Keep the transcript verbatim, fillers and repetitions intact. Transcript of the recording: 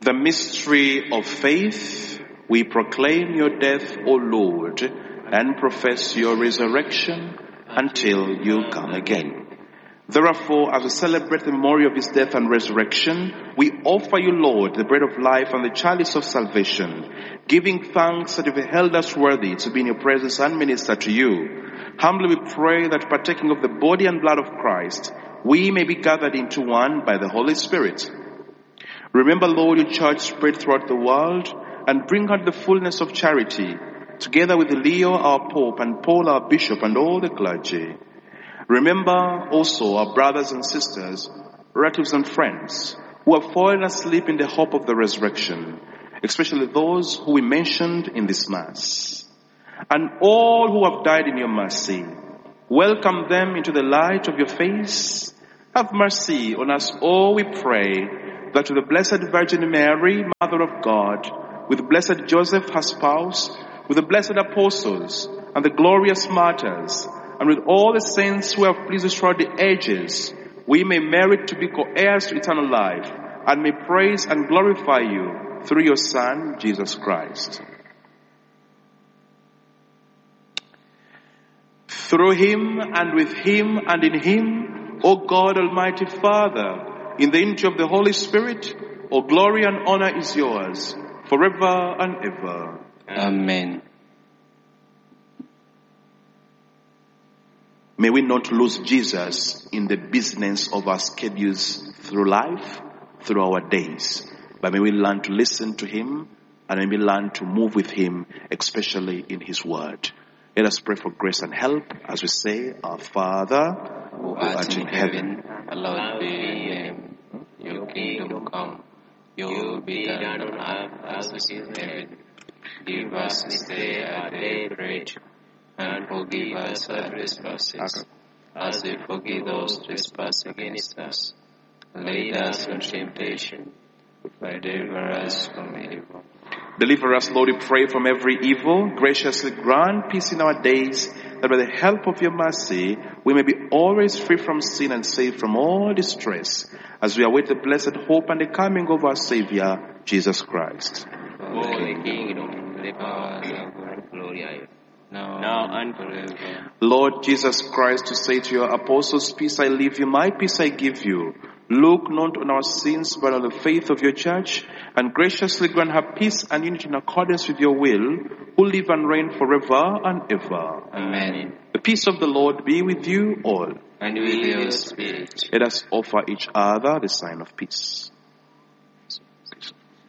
The mystery of faith, we proclaim your death, O Lord, and profess your resurrection until you come again. Therefore, as we celebrate the memory of his death and resurrection, we offer you, Lord, the bread of life and the chalice of salvation, giving thanks that you have held us worthy to be in your presence and minister to you. Humbly we pray that partaking of the body and blood of Christ, we may be gathered into one by the Holy Spirit. Remember, Lord, your church spread throughout the world, and bring her to the fullness of charity, together with Leo, our Pope, and Paul, our Bishop, and all the clergy. Remember also our brothers and sisters, relatives and friends, who have fallen asleep in the hope of the resurrection, especially those who we mentioned in this Mass. And all who have died in your mercy, welcome them into the light of your face. Have mercy on us all, we pray, that with the Blessed Virgin Mary, Mother of God, with blessed Joseph, her spouse, with the blessed apostles and the glorious martyrs, and with all the saints who have pleased us throughout the ages, we may merit to be co-heirs to eternal life, and may praise and glorify you through your Son, Jesus Christ. Through him, and with him, and in him, O God, Almighty Father, in the unity of the Holy Spirit, all glory and honor is yours, forever and ever. Amen. May we not lose Jesus in the business of our schedules through life, through our days, but may we learn to listen to him, and may we learn to move with him, especially in his word. Let us pray for grace and help as we say, Our Father, Who art in heaven, hallowed be your name. Your kingdom come, your will be done on earth as it is in heaven. Give us this day our daily bread, and forgive us our trespasses, as we forgive those who trespass against us. Lead us into temptation, but deliver us from evil. Deliver us, Lord, we pray, from every evil. Graciously grant peace in our days, that by the help of your mercy, we may be always free from sin and safe from all distress, as we await the blessed hope and the coming of our Savior, Jesus Christ. For the kingdom, the power, and the glory, now, now and forever. Lord Jesus Christ, to say to your apostles, peace I leave you, my peace I give you. Look not on our sins, but on the faith of your church, and graciously grant her peace and unity in accordance with your will, who live and reign forever and ever. Amen. The peace of the Lord be with you all. And with your spirit. Let us offer each other the sign of peace.